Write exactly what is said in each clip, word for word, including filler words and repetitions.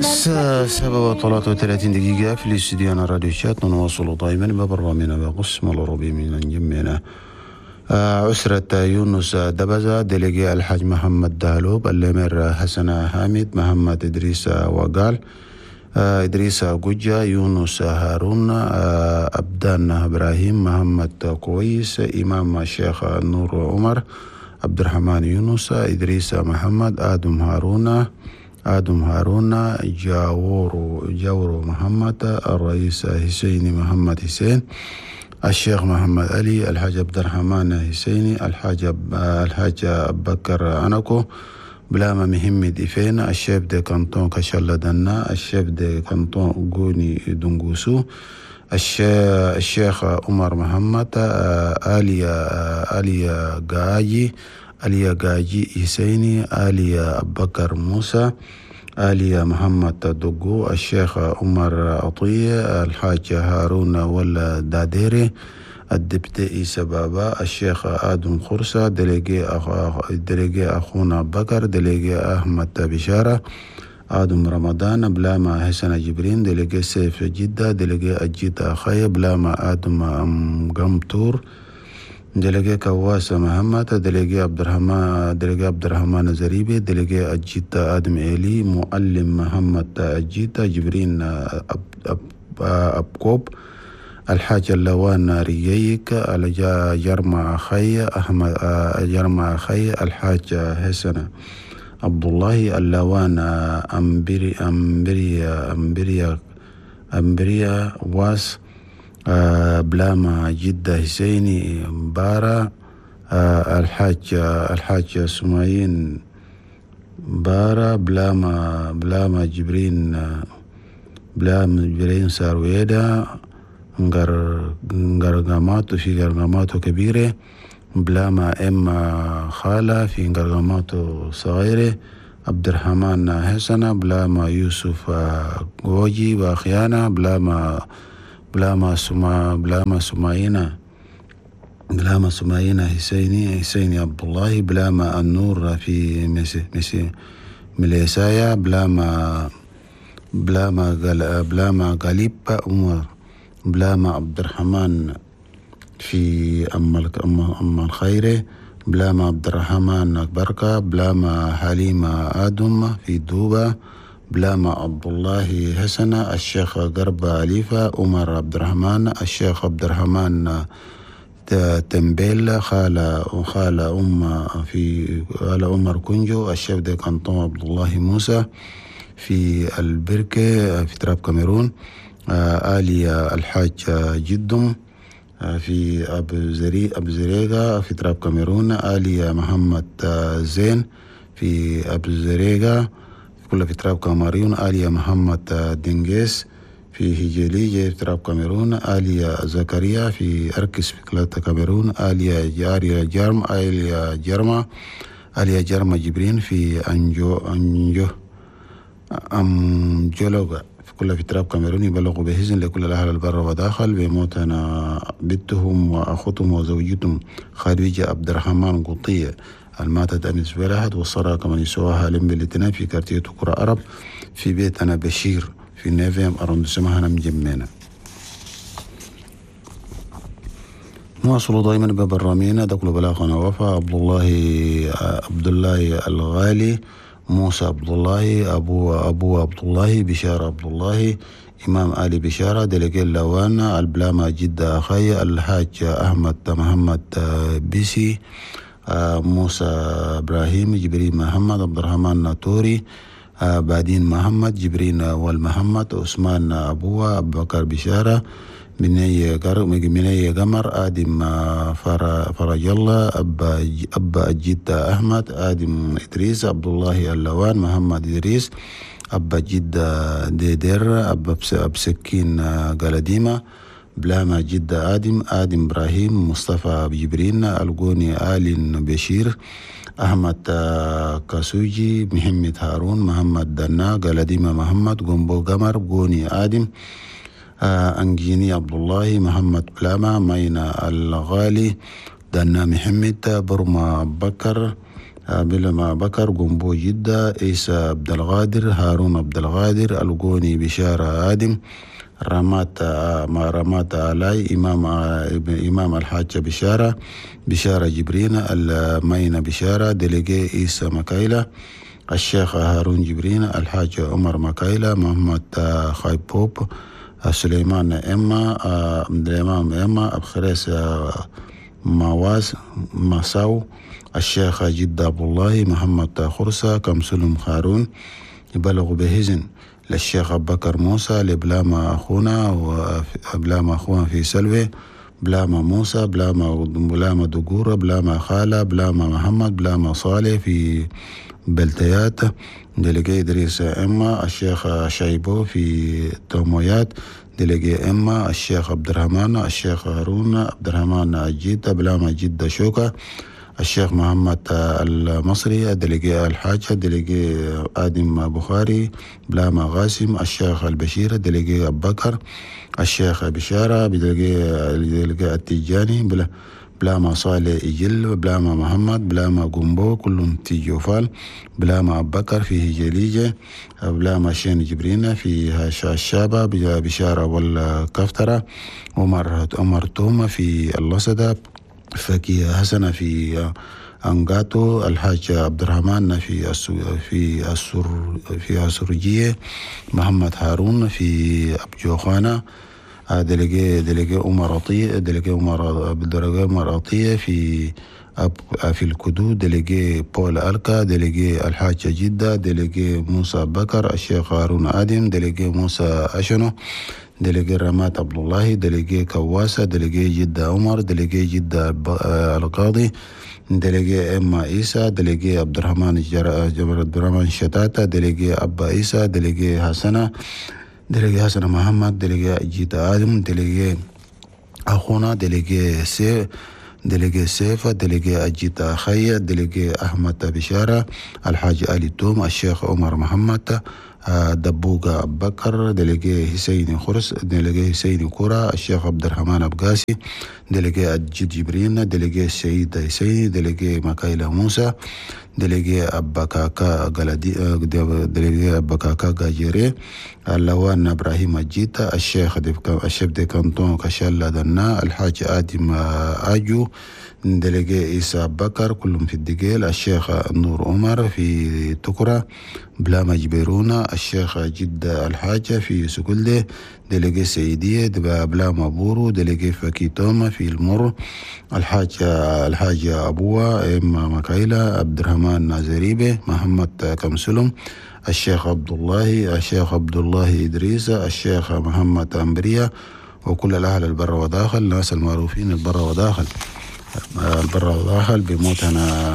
الساعة سبعة وثلاثة وثلاثين دقيقة في الاستديو. أنا راديو شات نواصل دائما ببرامجنا بقسم العربي من جميعنا. أسرة يونس دبزة دلقي الحاج محمد دهلوب الأمير حسن حامد محمد إدريس وقال إدريس قجة يونس هارون أبدان إبراهيم محمد كويس إمام الشيخ نور عمر عبد الرحمن يونس إدريس محمد آدم هارون آدم هارون جاور جاور محمد الرئيس حسين محمد حسين الشيخ محمد علي الحاج عبد الرحمن حسيني الحاج الحاج أبو بكر أنكو بلاما محمد إفين الشيف دي كانتون كشلا دنا الشيف دي كانتون غوني دونغوسو الشيخ عمر محمد آليا آليا غاجي آليا غاجي حسيني آليا أبو بكر موسى آليا محمد دقو الشيخ عمر عطية الحاج هارون ولا داديري الدبتئي سبابا الشيخ آدم خرسة دلقي أخ... دلقي أخونا بكر دلقي أحمد بشارة آدم رمضان بلاما حسن جبرين دلقي سيف جدة دلقي أجيد أخي بلاما آدم أم قمتور دلقي كواس محمد دلقي عبد الرحمن دلقي عبد الرحمن زريبي دلقي أجيد آدم إلي معلم محمد أجيد جبرين أب أب أبكوب الحاج اللوان رييك على جرمى أخي أحمد جرمى أخي الحاج حسن عبد الله اللوان أمبري أمبريا أمبريا أمبريا واس بلاما جدة حسيني بارا الحاج الحاج سمايين بارا بلاما بلاما جبرين بلاما جبرين سارويدا نجر نجرجاماتو في جرجاماتو كبيرة بلاما إما خالة في جرجاماتو صغيرة عبد الرحمن حسن بلاما يوسف غوجي وخيانة بلاما بلاما سما بلاما سماينا بلاما سماينا حسيني حسيني عبد الله بلاما النور في مسي مسي مليسايا بلاما بلاما غل بلاما غاليب عمر بلاما عبد الرحمن في أم أم الخيرة بلاما عبد الرحمن بركة بلاما حليمة آدم في دوبة بلاما عبد الله حسن الشيخ قرب عليفة عمر عبد الرحمن الشيخ عبد الرحمن تنبيل خالة خالة أم في خالة عمر كنجو الشيخ دي كانتون عبد الله موسى في البركة في تراب كاميرون آليا الحاج جدم في أبو زري أبو زريقة في تراب كاميرون آليا محمد زين في أبو زريقة كلها في تراب كاميرون آليا محمد دينجيس في هجيلية في تراب كاميرون آليا زكريا في أركس في كلاتا كاميرون آليا جاريا جرم آليا جرمة آليا جرمة جبرين في أنجو أنجو أم جولوغا كلها في تراب كاميرون يبلغوا بحزن لكل الأهل البر وداخل بموتنا بنتهم وأخوتهم وزوجتهم خديجة عبد الرحمن قطية الماتت أمس بلاحد وصرها كما يسواها لم بالاثنين في كارتية كرة عرب في بيتنا بشير في نيفيم أرندسمها مجمعنا. نواصل دائما ببرامينا دقل بلاغنا وفا عبد الله عبد الله الغالي موسى عبد الله أبو أبو عبد الله بشارة عبد الله إمام آل بشارة دلقي اللوان البلاما جدة أخي الحاج أحمد محمد بيسي موسى إبراهيم جبريل محمد عبد الرحمن ناتوري بعدين محمد جبريل والمحمد عثمان أبوه أبو بكر بشارة مني قر مني قمر آدم فرج الله أبا أبا جدة أحمد آدم إدريس عبد الله اللوان محمد إدريس أبا جدة ديدر أبا بسكين قلديمة بلاما جدة آدم آدم إبراهيم مصطفى جبرين القوني آل بشير أحمد كاسوجي محمد هارون محمد دنا قلديمة محمد قنبو قمر قوني آدم أنجيني عبد الله محمد بلاما مينا الغالي دنا محمد برما بكر بلما بكر قنبو جدة، عيسى عبد القادر، هارون عبد القادر، القوني بشارة آدم، رمات ما رمات آلاي، إمام إمام الحاجة بشارة، بشارة جبرين، المينة بشارة، ديليجي عيسى مكايلة، الشيخ هارون جبرين، الحاج عمر مكايلة، محمد خايبوب، سليمان إما، الإمام إما، أبخريس مواز مساو، الشيخ جد أبو الله، محمد خرسة، كمسلم خارون، يبلغ بهزن للشيخ أبو بكر موسى، لبلاما أخونا وبلاما أخونا في سلوى، بلاما موسى، بلاما بلاما دقورة، بلاما خالة، بلاما محمد، بلاما صالح في بلتيات، دلقي إدريس إما، الشيخ شايبو في تومويات، دلقي إما، الشيخ عبد الرحمن، الشيخ هارون عبد الرحمن جدة، بلاما جدة شوكة، الشيخ محمد المصري، دلقي الحاجة، دلقي آدم بخاري، بلاما غاسم، الشيخ البشير، دلقي أبو بكر، الشيخ بشارة، بدلقي دلقي التجاني، بلا بلاما صالح إجل، بلاما محمد، بلاما قنبو، كلهم تيجوفال، بلاما أبو بكر فيه جليجة، بلاما شين جبرينا في الشابة، بشارة والكفترة، عمر عمر توما في اللصدة، فكي حسنة في أنقاتو، الحاج عبد الرحمن في في السر في السرجية، محمد هارون في أبجوخانة، دلقي دلقي عمر عطية، دلقي عمر بدرجة عمر عطية في أب في الكدود، دلقي بول ألكا، دلقي الحاج جدة، دلقي موسى بكر، الشيخ هارون آدم، دلقي موسى أشنو، دلقي رمات عبد الله، دلقي كواسة، دلقي جدة عمر، دلقي جدة القاضي، دلقي إما عيسى، دلقي عبد الرحمن جبر عبد الرحمن شتاتة، دلقي أبا عيسى، دلقي حسنة، دلقي حسن محمد، دلقي جيتا آدم، دلقي أخونا، دلقي سيف، دلقي سيفة، دلقي أجيتا خيا، دلقي أحمد بشارة، الحاج علي توم، الشيخ عمر محمد، دبوقة أبو بكر، دلقي حسين خرس، دلقي حسين كورة، الشيخ عبد الرحمن أبقاسي، دلقي الجد جبرين، دلقي السيد حسين، دلقي مكايلة موسى، دلقي أبا كاكا غلدي، دلقي أبا كاكا غاجيري، اللوان إبراهيم الجيتا، الشيخ الشيخ دي كانتون كشالة دنا، الحاج آدم آجو، دلقي عيسى بكر، كلهم في الدقيل، الشيخ نور عمر في تكرة، بلا مجبرونا، الشيخ جد الحاجة في سكولده، دلقي سيدية، بلا مبورو، دلقي فكيتوما في المر، الحاج الحاج أبوه إما مكايلة، عبد الرحمن نازريبه، محمد كمسلم، الشيخ عبد الله، الشيخ عبد الله إدريس، الشيخ محمد أمبريا، وكل الأهل البر وداخل، الناس المعروفين البر وداخل، البر وداخل بموتنا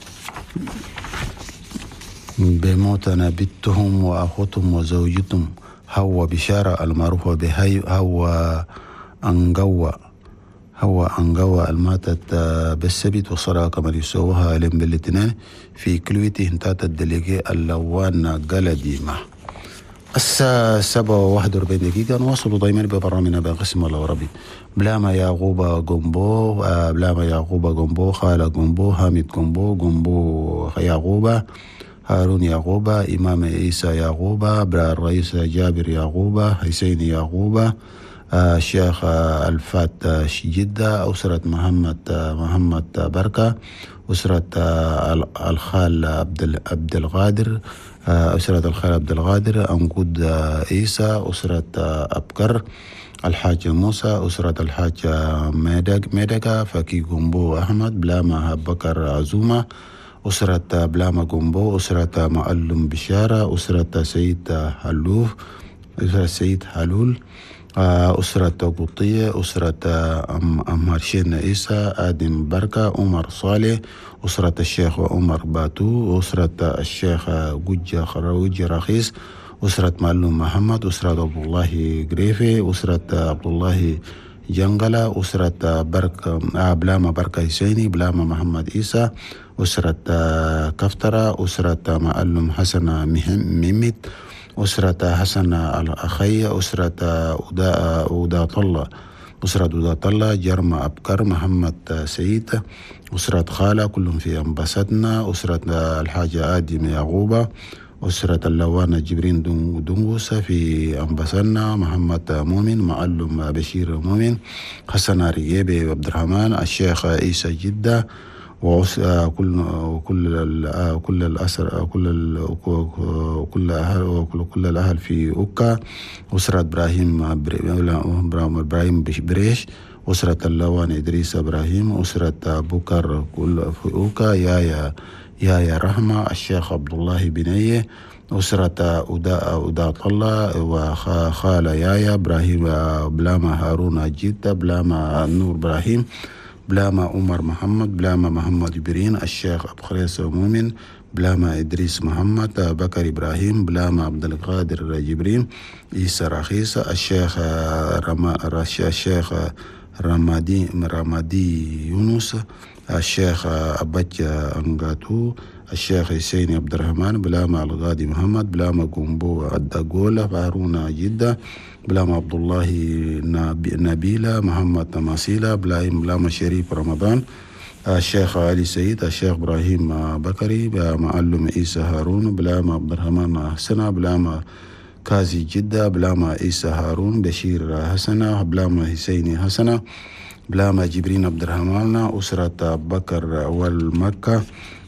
بموتنا بنتهم وأخوتهم وزوجتهم هو بشارة المعروفة بهي هو أنقوى هو أنقوى الماتت بالسبت وصراحة كما يسووها لين بالاثنين في كلويتي انتات الدليقي اللوان قلديمة. الساعة سبعة وواحد وأربعين دقيقة. نواصل دائما ببرنامجنا بقسم الله ربي. بلاما يعقوب قنبو، بلاما يعقوب قنبو، خالة قنبو، حامد قنبو، قنبو يعقوب، هارون يعقوب، إمام عيسى يعقوب، برا الرئيس جابر يعقوب، حسين يعقوب، الشيخ الفات جدة، أسرة محمد محمد بركة، أسرة الخال عبد القادر، أسرة الخال عبد القادر، أنقود عيسى، أسرة أبكر، الحاج موسى، أسرة الحاج ميدك ميدكا، فكي قنبو أحمد، بلاما بكر عزومة، أسرة بلاما قنبو، أسرة معلم بشارة، أسرة سيد حلوف، أسرة سيد حلول، أسرة قطية، أسرة أمهرشين عيسى، آدم بركة، عمر صالح، أسرة الشيخ عمر باتو، أسرة الشيخ جوجة خروج رخيص، أسرة معلم محمد، أسرة عبد الله قريفي، أسرة عبد الله جنغلة، أسرة بركة بلاما بركة حسيني، بلاما محمد عيسى، أسرة كفترة، أسرة معلم حسن ميمت، أسرة حسن الأخية، أسرة أوداء أوداء طلة، أسرة دودا طلة، جرمة أبكر، محمد سيد، أسرة خالة كلهم في أنبسطنا، أسرة الحاجة آدم يعقوبة، أسرة اللوانة جبرين دنغوسة في أنبسطنا، محمد مؤمن، معلم بشير مؤمن، حسن ريبي عبد الرحمن، الشيخ عيسى جدة، وكل كل كل الأسر كل كل أهل كل الأهل في أوكا، أسرة إبراهيم إبراهيم بريش، أسرة اللوان إدريس إبراهيم، أسرة بكر كل في أوكا، يا يا يا يا رحمة، الشيخ عبد الله بنية، أسرة أداء أداء الله وخالة يايا إبراهيم بلاما هارون جدة، بلاما نور إبراهيم، بلاما عمر محمد، بلاما محمد جبرين، الشيخ أبو خريس مؤمن، بلاما إدريس محمد، بكر إبراهيم، بلاما عبد القادر جبرين، عيسى رخيص، الشيخ رما الشيخ رمادي رمادي يونس، الشيخ أبج أنغاتو، الشيخ حسين عبد الرحمن، بلاما الغادي محمد، بلاما قنبو الدقولة، هارون جدة، بلاما عبد الله نبيلة، محمد تماثيلة، بلاما شريف رمضان، الشيخ علي سيد، الشيخ إبراهيم بكري، معلم عيسى هارون، بلاما عبد الرحمن حسنة، بلاما كازي جدة، بلاما عيسى هارون، بشير حسنة، بلاما حسيني حسنة، بلاما جبرين عبد الرحمن، أسرة بكر والمكة،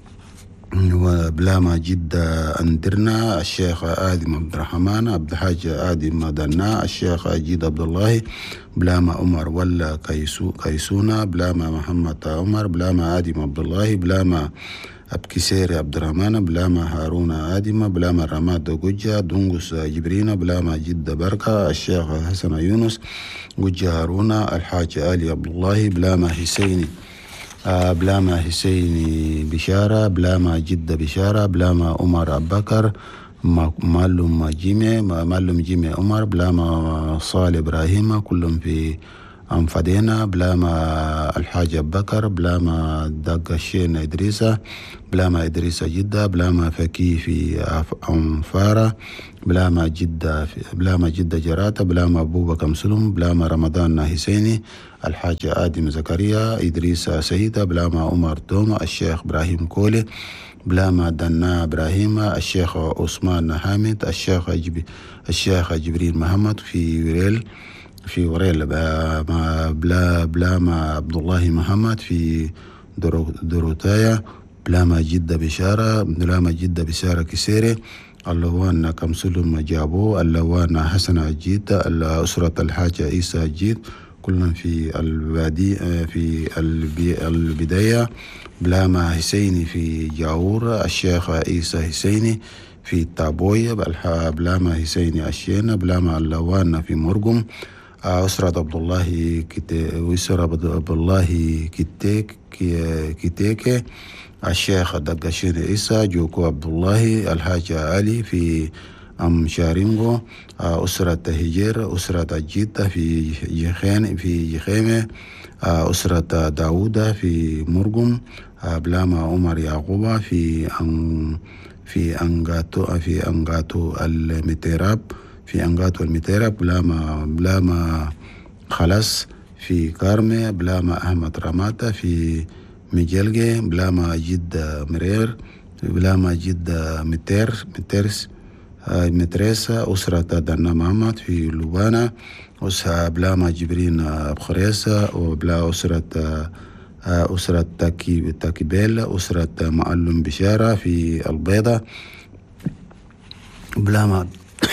وبلاما جدة أندرنا، الشيخ آدم عبد الرحمن، عبد الحاج آدم دنا، الشيخ أجيد عبد الله، بلاما عمر ولا كيسو كيسونا، بلاما محمد عمر، بلاما آدم عبد الله، بلاما أبكسير عبد الرحمن، بلاما هارون آدم، بلاما رماد جوجا دونغوس جبرين، بلاما جدة بركة، الشيخ حسن يونس جوجا هارون، الحاج آلي عبد الله، بلاما حسيني بلاما حسيني بشارة، بلاما جدة بشارة، بلاما عمر أبو بكر، معلم جيمي معلم جيمي عمر، بلاما صالح إبراهيم، كلهم في أنفدينا، بلاما الحاج أبو بكر، بلاما دقشين إدريسة، بلاما إدريسة جدة، بلاما فكي في أنفارة، بلاما جدة بلاما جدة جراتة، بلاما أبو بكر مسلم، بلاما رمضان حسيني، الحاج آدم زكريا، إدريس سيدة، بلاما عمر دوما، الشيخ إبراهيم كولي، بلاما دنا إبراهيم، الشيخ عثمان حامد، الشيخ جب... الشيخ جبريل محمد في وريل في وريل بلا بلاما عبد الله محمد في درو... دروتايا، بلاما جدة بشارة، بلاما جدة بشارة كسيري، اللوان كمسلم جابو، اللوان حسن جيد، الأسرة الحاج عيسى جيد، كلهم في البادي في البداية، بلاما حسيني في جاور، الشيخ عيسى حسيني في تابوي، بلاما حسيني الشينا، بلاما اللوان في مرقم، أسرة عبد الله كتي وأسرة عبد الله كتيك كتيك، الشيخ دقشين عيسى، جوكو عبد الله، الحاج علي في أم شارينغو، أسرة هجير، أسرة جيدة في جخين في جخيمة، أسرة داوودة في مرقم، بلاما عمر يعقوبة في أن في أنغاتو في أنغاتو المتيراب في أنغاتو المتيراب، بلاما بلاما خلص في كارمة، بلاما أحمد رماتة في مجلجة، بلاما جدة مرير، بلاما جدة متير متيرس متريسة، أسرة دنا محمد في لبنان، أسرة بلاما جبرين بخريسة، وبلا أسرة أسرة تاكي تاكيبيل، أسرة معلم بشارة في البيضة، بلاما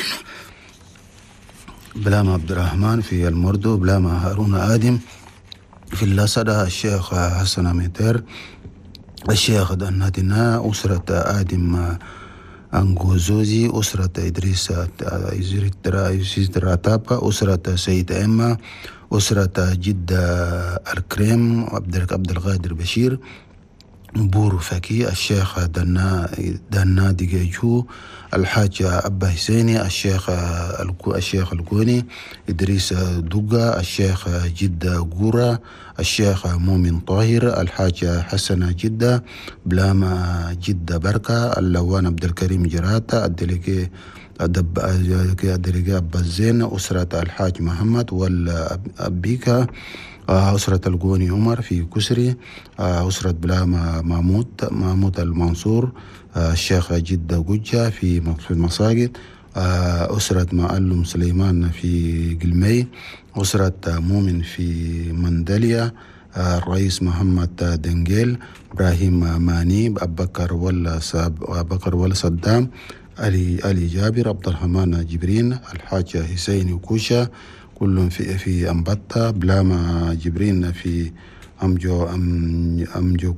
بلاما عبد الرحمن في المردو، بلاما هارون آدم في اللسدة، الشيخ حسن ميتر، الشيخ دنا، أسرة آدم أنغوزوزي، أسرة إدريس إزراتابا، أسرة سيد إما، أسرة جدة الكريم، عبد القادر بشير، بور فكي، الشيخ دنا دنا ديجيجو، الحاج أبا حسيني، الشيخ الشيخ الكوني، إدريس دوغا، الشيخ جدة غورا، الشيخ مؤمن طاهر، الحاج حسن جدة، بلاما جدة بركة، اللوان عبد الكريم جراتا، الدليكي دب درجة بزين، أسرة الحاج محمد والأبيكا، أسرة القوني عمر في كسري، أسرة بلا محمود محمود المنصور، الشيخ جدة قجة في المساجد، أسرة معلم سليمان في قلمي، أسرة مؤمن في مندليا، الرئيس محمد دنجيل، إبراهيم مانيب، أبو بكر ولا أبو بكر ولا صدام، علي علي جابر، عبد الرحمن جبرين، الحاج حسين وكوشا، كلهم في في أمبطة، بلاما جبرين في أمجو أم أمجو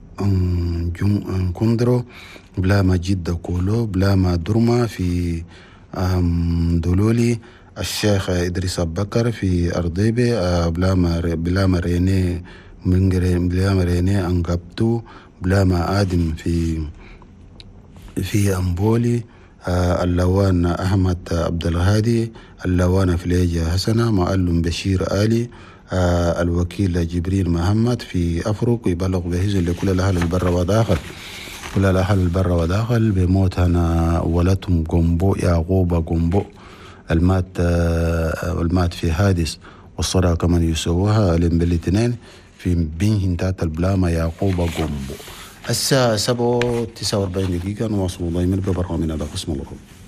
أم كندرو، بلاما جدة كولو، بلاما درما في أم دولولي، الشيخ إدريس أبو بكر في أرضيبة، بلاما بلاما ريني بلاما ريني أنقبتو، بلاما آدم في في أمبولي، اللوان أحمد عبد الهادي، اللوان فليجة حسنة، معلم بشير آلي، الوكيل جبريل محمد في أفرق، يبلغ بهزن لكل الأهل البر وداخل، كل الأهل البر وداخل بموت هنا ولدهم قنبو يعقوب قنبو المات المات في حادث، والصلاة كمان يسووها بالاثنين في بين تحت البلامة يعقوب قنبو. الساعة سبعة تسعة وأربعين دقيقة، نواصل دائما ببرنامجنا بقسم الله.